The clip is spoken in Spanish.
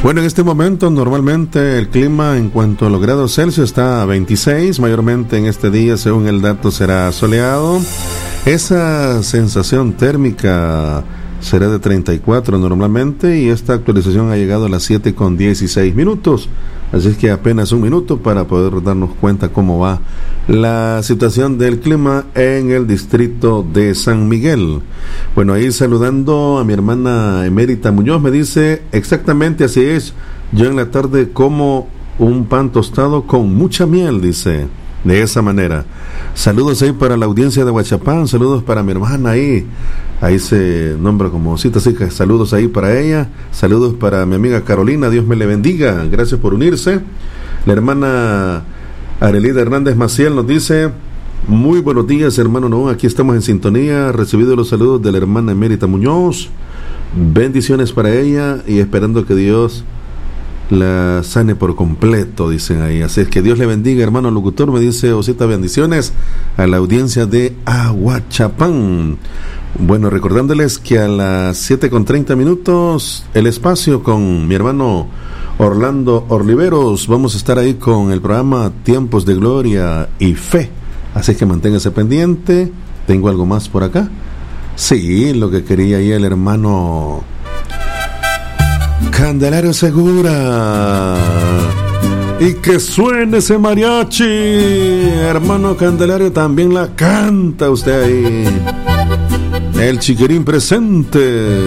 Bueno, en este momento normalmente el clima en cuanto a los grados Celsius está a 26, mayormente en este día según el dato será soleado. Esa sensación térmica será de 34 normalmente y esta actualización ha llegado a las 7:16. Así es que apenas un minuto para poder darnos cuenta cómo va la situación del clima en el distrito de San Miguel. Bueno, ahí saludando a mi hermana Emérita Muñoz, me dice, exactamente así es, yo en la tarde como un pan tostado con mucha miel, dice, de esa manera. Saludos ahí para la audiencia de Huachapán, saludos para mi hermana ahí se nombra como cita, así que saludos ahí para ella, saludos para mi amiga Carolina, Dios me le bendiga, gracias por unirse. La hermana Arelida Hernández Maciel nos dice, muy buenos días hermano Noón, aquí estamos en sintonía, recibido los saludos de la hermana Emérita Muñoz, bendiciones para ella y esperando que Dios la sane por completo, dicen ahí. Así es que Dios le bendiga, hermano locutor, me dice Osita, bendiciones a la audiencia de Aguachapán. Bueno, recordándoles que a las 7:30 el espacio con mi hermano Orlando Orliveros, vamos a estar ahí con el programa Tiempos de Gloria y Fe, así que manténgase pendiente. ¿Tengo algo más por acá? Sí, lo que quería ahí el hermano Candelario Segura, y que suene ese mariachi, hermano Candelario, también la canta usted ahí, el chiquirín presente.